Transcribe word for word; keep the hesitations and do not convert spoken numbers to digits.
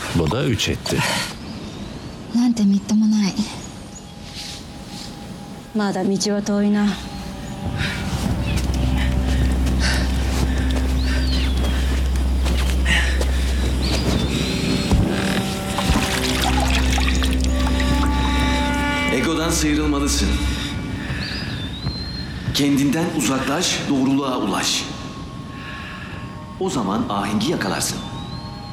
Bu da üç etti. なんてみっともない。 まだ道は遠いな。 Egodan sıyrılmalısın. Kendinden uzaklaş, doğruluğa ulaş. O zaman ahengi yakalarsın.